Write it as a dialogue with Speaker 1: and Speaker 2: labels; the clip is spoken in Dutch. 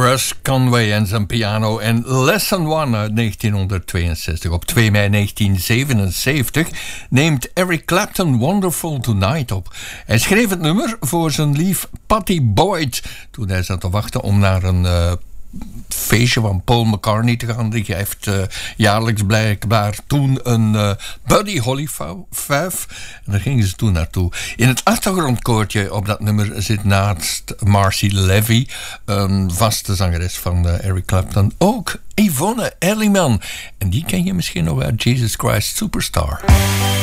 Speaker 1: Russ Conway en zijn piano en Lesson 1 uit 1962. Op 2 mei 1977 neemt Eric Clapton Wonderful Tonight op. Hij schreef het nummer voor zijn lief Pattie Boyd toen hij zat te wachten om naar een feestje van Paul McCartney te gaan. Die heeft jaarlijks blijkbaar toen een Buddy Holly vijf. En daar gingen ze toen naartoe. In het achtergrondkoortje op dat nummer zit naast Marcy Levy, een vaste zangeres van Eric Clapton, ook Yvonne Elliman. En die ken je misschien nog uit Jesus Christ Superstar.